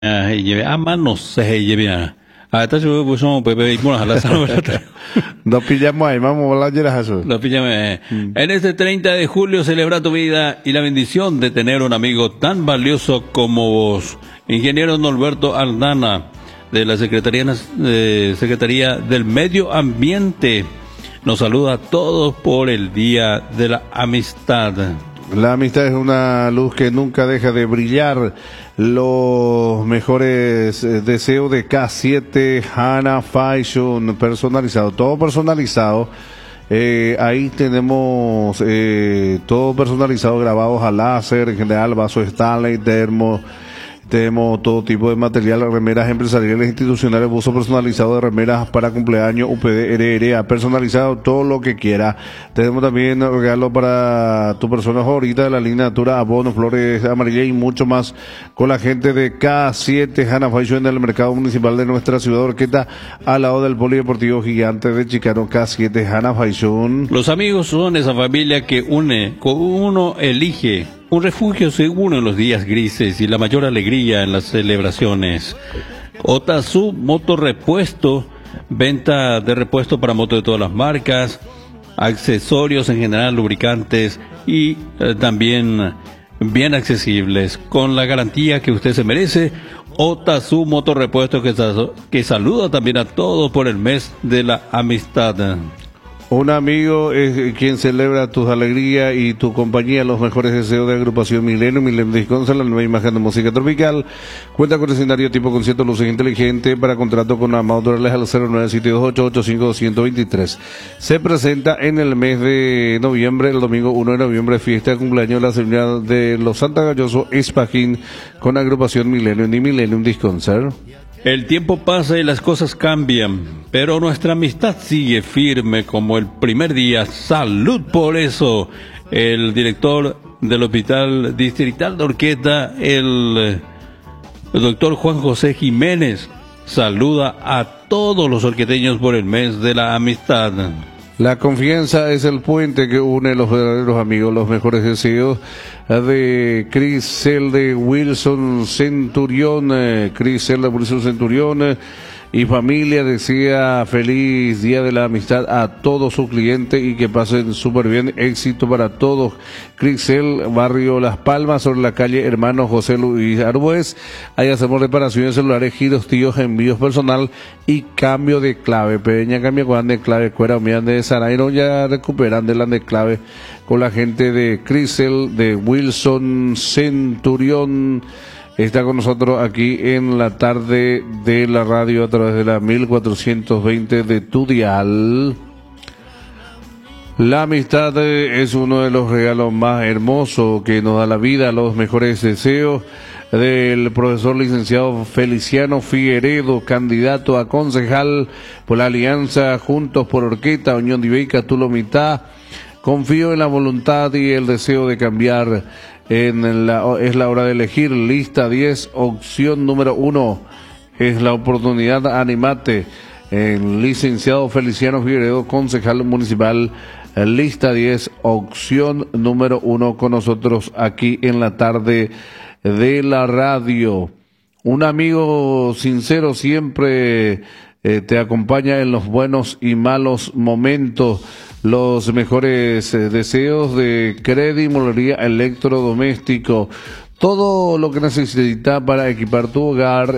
lleve a mano se lleve hasta yo pues son pepe y mola la salva. Nos pillamos ahí, vamos a hablar de eso. Lo pillamos. En este 30 de julio celebra tu vida y la bendición de tener un amigo tan valioso como vos. Ingeniero Norberto Aldana, de la Secretaría del Medio Ambiente, nos saluda a todos por el Día de la Amistad. La amistad es una luz que nunca deja de brillar. Los mejores deseos de K7 Hana Fashion personalizado, todo personalizado. Ahí tenemos todo personalizado, grabados a láser, en general, vaso Stanley, termo. Tenemos todo tipo de material, remeras empresariales, institucionales, buzo personalizado de remeras para cumpleaños, UPD, RRA, personalizado, todo lo que quiera. Tenemos también regalo para tu persona favorita de la línea Natura, abonos, flores amarillas y mucho más con la gente de K7 Hana Fashion en el mercado municipal de nuestra ciudad Orqueta, al lado del Polideportivo Gigante de Chicano. K7 Hana Fashion. Los amigos son esa familia que uno elige un refugio seguro en los días grises y la mayor alegría en las celebraciones. Otazu Motorrepuesto, venta de repuesto para motos de todas las marcas, accesorios en general, lubricantes y también bien accesibles, con la garantía que usted se merece. Otazu Motorrepuesto que saluda también a todos por el mes de la amistad. Un amigo es quien celebra tus alegrías y tu compañía. Los mejores deseos de agrupación Milenio Disconsa, la nueva imagen de música tropical. Cuenta con escenario tipo concierto, luces inteligente. Para contrato con Amado Dorales al 0972885223. Se presenta en el mes de noviembre, el domingo 1 de noviembre, fiesta de cumpleaños de la señora de los Santa Galloso Espajín con agrupación Milenio y Millennium Disconcert. El tiempo pasa y las cosas cambian, pero nuestra amistad sigue firme como el primer día. ¡Salud por eso! El director del Hospital Distrital de Orqueta, el doctor Juan José Jiménez, saluda a todos los orqueteños por el mes de la amistad. La confianza es el puente que une los verdaderos amigos. Los mejores deseos de Crisel de Wilson Centurión. Crisel de Wilson Centurión y familia desea feliz Día de la Amistad a todos sus clientes y que pasen súper bien. Éxito para todos. Crisel, barrio Las Palmas, sobre la calle Hermano José Luis Arbues. Ahí hacemos reparaciones celulares, giros, tíos, envíos personal y cambio de clave. Peña cambia con de clave, cuera, miran de Saraino, ya recuperan de la de clave con la gente de Crisel de Wilson Centurión. Está con nosotros aquí en la tarde de la radio a través de la 1420 de tu dial. La amistad es uno de los regalos más hermosos que nos da la vida. Los mejores deseos del profesor licenciado Feliciano Figueredo, candidato a concejal por la Alianza Juntos por Orqueta, Unión de Ibeica, Tulomita. Confío en la voluntad y el deseo de cambiar. Es la hora de elegir. Lista 10, opción número 1. Es la oportunidad, animate. El licenciado Feliciano Figueredo, concejal municipal. Lista 10, opción número 1, con nosotros aquí en la tarde de la radio. Un amigo sincero siempre te acompaña en los buenos y malos momentos. Los mejores deseos de Credi Molería Electrodoméstico. Todo lo que necesitas para equipar tu hogar